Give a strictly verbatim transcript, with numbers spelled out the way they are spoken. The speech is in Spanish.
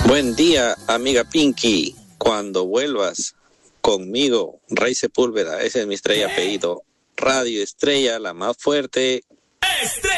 Buen día, amiga Pinky. Cuando vuelvas conmigo, Rey Sepúlveda, ese es mi estrella apellido. Radio Estrella, la más fuerte.